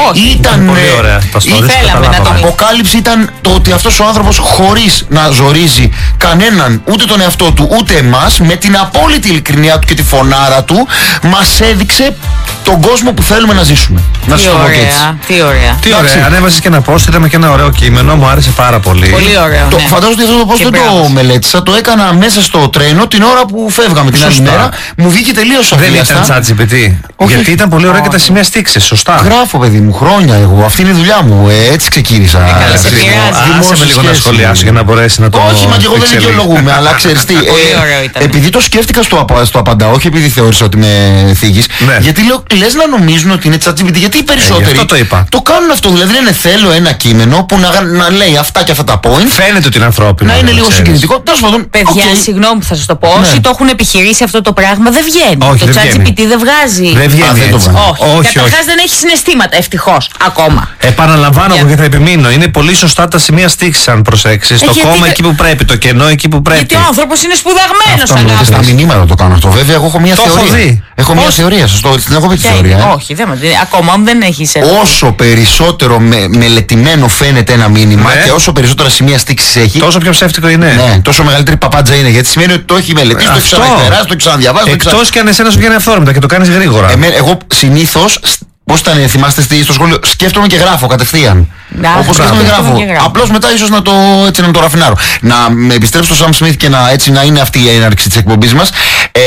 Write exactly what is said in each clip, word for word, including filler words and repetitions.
Όχι. Ήταν. Πολύ ωραία. Θέλαμε να το αποκάλυψη ήταν το ότι αυτός ο άνθρωπος, χωρίς να ζορίζει κανέναν, ούτε τον εαυτό του ούτε εμάς, με την απόλυτη ειλικρινιά του και τη φωνάρα του, μας έδειξε τον κόσμο που θέλουμε να ζήσουμε. Να τι σου το πω και έτσι. ωραία, τι ωραία. Τι ωραία, ανέβασες και ένα post, είδαμε και ένα ωραίο κείμενο, μου άρεσε πάρα πολύ. Πολύ ωραίο. Το, ναι. Φαντάζομαι ότι αυτό το post Και δεν μπράβο. το μελέτησα, το έκανα μέσα στο τρένο την ώρα που φεύγαμε την άλλη Σωστά. μέρα. Μου βγήκε τελείως Δεν αβίαστα. ήταν ChatGPT. Όχι. Γιατί ήταν πολύ ωραία και τα σημεία στήξεις, σωστά. Γράφω, παιδί μου, χρόνια εγώ. Αυτή είναι η δουλειά μου. Ε, έτσι ξεκίνησα. καλά, σε Ε, πειράζει. δημόσιες Άσε με λίγο να σχέσεις. σχολιάσω για να μπορέσει να το. Όχι, μα και εγώ δεν εξελίξει. δικαιολογούμε, αλλά ξέρεις τι. Πολύ ε, ωραίο ήταν. Επειδή το σκέφτηκα στο, απα- στο απαντάω, όχι επειδή θεώρησα ότι με θίγεις. Ναι. Γιατί λέω, λες να νομίζουν ότι είναι ChatGPT. Γιατί οι περισσότεροι γι' αυτό το είπα. το κάνουν αυτό. Δηλαδή λένε θέλω ένα κείμενο που να, να λέει αυτά και αυτά τα points. Φαίνεται ότι είναι ανθρώπινο. Να είναι δεν λίγο ξέρεις. συγκινητικό. Τέλος πάντων, Παιδιά, οκ. συγγνώμη που θα σας το πω. Ναι. Όσοι το έχουν επιχειρήσει αυτό το πράγμα δεν βγαίνει. Όχι, το δεν βγαίνει. ChatGPT δεν βγάζει. Δεν βγαίνει. Α, δεν το έτσι. βγάζει. Όχι, όχι, καταρχάς όχι. δεν έχει συναισθήματα, ευτυχώς, ακόμα. Επαναλαμβάνω Για- και θα επιμείνω. Είναι πολύ σωστά τα σημεία στήξης, αν προσέξεις. Το γιατί κόμμα δεν- εκεί που πρέπει, το κενό εκεί που πρέπει. Γιατί ο άνθρωπος είναι σπουδαγμένος, Αυτό Και στα αγάπη. μηνύματα το κάνω αυτό. Βέβαια, εγώ έχω μια Το έχω θεωρία. δει. Έχω μια Όχι. θεωρία, σωστό. Την έχω πει τη Ποια θεωρία. είναι? ε. Όχι, δεν, δεν- ακόμα δεν έχεις. Όσο περισσότερο με, μελετημένο φαίνεται ένα μήνυμα Ναι. και όσο περισσότερα σημεία στίξης έχει, Τόσο πιο ψεύτικο είναι. ναι, τόσο μεγαλύτερη παπάντζα είναι. Γιατί σημαίνει ότι το έχει μελετήσει, το έχει Αυτό. ξαναεπεράσει, το έχει ξαναδιαβάσει. το έχει Εκτός κι αν εσένα σου βγαίνει αυθόρμητα και το κάνεις γρήγορα. Εμέ- εγώ συνήθως, πώς ήταν, θυμάστε στη- στο σχολείο, σκέφτομαι και γράφω κατευθείαν. Να, Όπως σκέφτομαι και σκέφτομαι γράφω. και γράφω. Απλώς μετά ίσως να το, έτσι, να το ραφινάρω. Να με επιστρέψω στο Sam Smith και να, έτσι, να είναι αυτή η έναρξη της εκπομπής μας. Ε,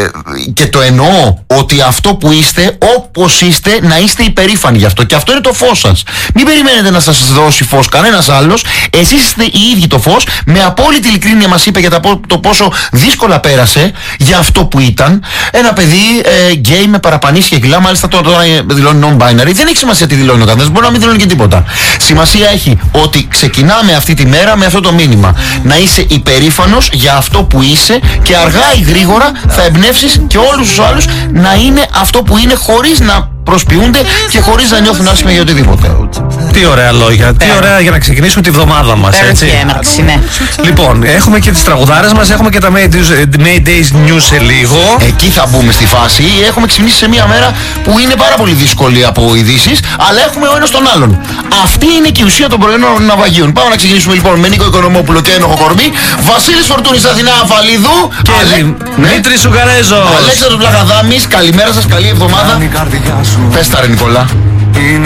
και το εννοώ ότι αυτό που είστε, όπως είστε, να είστε υπερήφανοι γι' αυτό. Και αυτό είναι το φως σας. Μην περιμένετε να σας δώσει φως κανένας άλλος. Εσείς είστε οι ίδιοι το φως. Με απόλυτη ειλικρίνεια μας είπε για τα πο- το πόσο δύσκολα πέρασε για αυτό που ήταν. Ένα παιδί ε, γκέι με παραπανίσια κιλά. Μάλιστα τώρα, τώρα δηλώνει non-binary. Δεν έχει σημασία τι δηλώνει ο καθένας. Μπορεί να μην δηλώνει και τίποτα. Σημασία έχει ότι ξεκινάμε αυτή τη μέρα με αυτό το μήνυμα. Να είσαι υπερήφανος για αυτό που είσαι και αργά ή γρήγορα θα εμπνεύσεις και όλους τους άλλους να είναι αυτό που είναι, χωρίς να προσποιούνται και χωρίς να νιώθουν άσχημα για οτιδήποτε. Τι ωραία λόγια. Τι ωραία για να ξεκινήσουμε τη βδομάδα μας, έτσι. Υπέροχη έναρξη, ναι. Λοιπόν, έχουμε και τις τραγουδάρες μας, έχουμε και τα Mayday's News σε λίγο. Εκεί θα μπούμε στη φάση. Έχουμε ξυπνήσει σε μια μέρα που είναι πάρα πολύ δύσκολη από ειδήσεις, αλλά έχουμε ο ένας τον άλλον. Αυτή είναι και η ουσία των πρωινών ναυαγίων. Πάμε να ξεκινήσουμε λοιπόν με Νίκο Οικονομόπουλο και Ένοχο Κορμί, Βασίλης Φορτούνης Αθηνά Αφαλίδου Και Ale- Δημήτρης Σουγκαρέζος. Αλέξανδρος Βλαχαδάμης. Καλημέρα σας, καλή εβδομάδα. Αν η καρδιά σου Πες τα ρε Νικόλα. είναι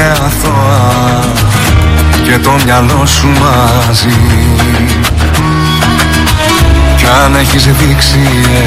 αθώα και το μυαλό σου μαζί, κι αν έχεις δείξει